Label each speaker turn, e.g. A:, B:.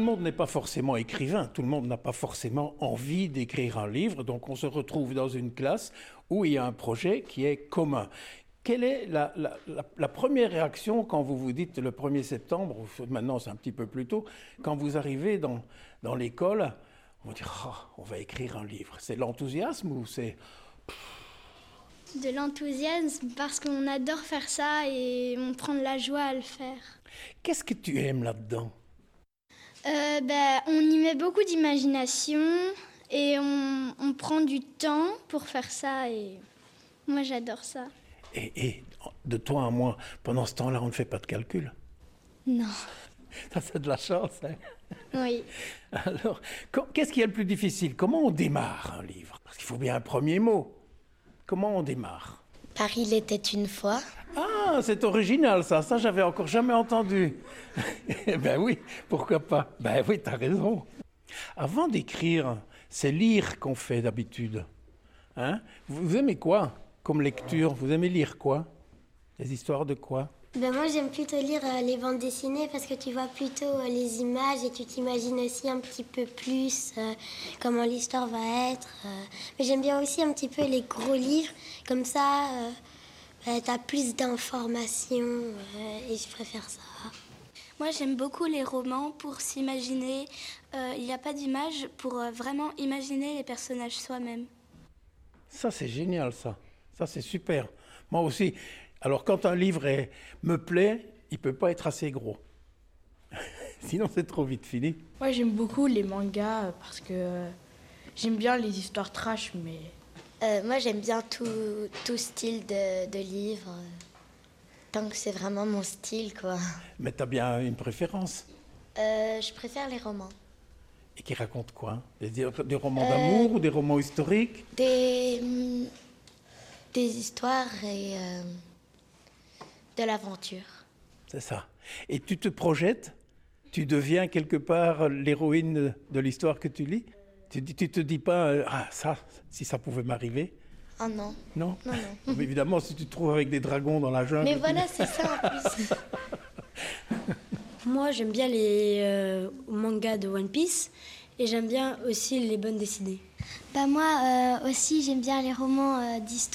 A: le monde n'est pas forcément écrivain, tout le monde n'a pas forcément envie d'écrire un livre, donc on se retrouve dans une classe où il y a un projet qui est commun. Quelle est la première réaction quand vous vous dites le 1er septembre, ou maintenant c'est un petit peu plus tôt, quand vous arrivez dans l'école, on va dire oh, on va écrire un livre. C'est l'enthousiasme ou c'est...
B: De l'enthousiasme parce qu'on adore faire ça et on prend de la joie à le faire.
A: Qu'est-ce que tu aimes là-dedans?
B: On y met beaucoup d'imagination et on prend du temps pour faire ça et moi j'adore ça.
A: Et de toi à moi, pendant ce temps-là, on ne fait pas de calcul.
B: Non.
A: Ça, c'est de la chance, hein?
B: Oui.
A: Alors, qu'est-ce qui est le plus difficile? Comment on démarre un livre? Parce qu'il faut bien un premier mot. Comment on démarre?
C: Par Il était une fois.
A: Ah, c'est original ça j'avais encore jamais entendu. Ben oui, pourquoi pas? Ben oui, t'as raison. Avant d'écrire, c'est lire qu'on fait d'habitude. Hein? Vous aimez quoi comme lecture? Vous aimez lire quoi? Des histoires de quoi?
C: Moi j'aime plutôt lire les bandes dessinées parce que tu vois plutôt les images et tu t'imagines aussi un petit peu plus comment l'histoire va être. Mais j'aime bien aussi un petit peu les gros livres, comme ça t'as plus d'informations et je préfère ça.
D: Moi j'aime beaucoup les romans pour s'imaginer, il n'y a pas d'image pour vraiment imaginer les personnages soi-même.
A: Ça c'est génial ça c'est super. Moi aussi. Alors, quand un livre me plaît, il ne peut pas être assez gros. Sinon, c'est trop vite fini.
E: Moi, j'aime beaucoup les mangas parce que j'aime bien les histoires trash, mais...
C: Moi, j'aime bien tout style de livre, tant que c'est vraiment mon style, quoi.
A: Mais tu as bien une préférence?
C: Je préfère les romans.
A: Et qui racontent quoi? Des romans d'amour ou des romans historiques?
C: Des histoires et... de l'aventure.
A: C'est ça. Et tu te projettes? Tu deviens quelque part l'héroïne de l'histoire que tu lis? Tu te dis pas, ah ça, si ça pouvait m'arriver?
C: Oh non.
A: Non?
C: Non, non.
A: Mais évidemment, si tu te trouves avec des dragons dans la jungle...
C: Mais voilà, c'est ça en plus.
F: Moi, j'aime bien les mangas de One Piece et j'aime bien aussi les bandes dessinées.
B: Moi aussi j'aime bien les romans d'histoire.